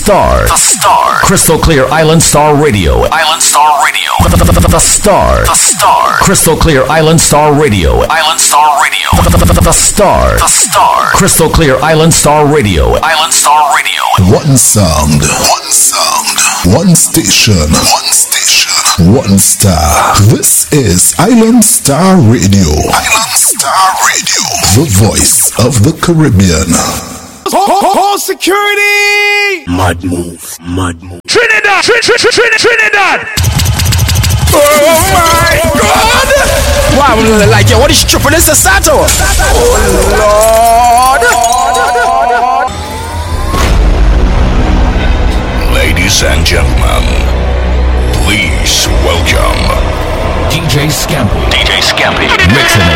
Star. The Star. Crystal Clear Island Star Radio. Island Star Radio. The Star. The Star. Crystal Clear Island Star Radio. Island Star Radio. The Star. The Star. Crystal Clear Island Star Radio. Island Star Radio. One sound. One sound. One station. One station. One star. This is Island Star Radio. Island Star Radio. The voice of the Caribbean. Call security! Mad move, mad move. Trinidad! Trinidad! Oh my God! Why would I like it? What is tripping? This is Sato. Oh Lord! Ladies and gentlemen, please welcome DJ Scampy. DJ Scampy. Mixing it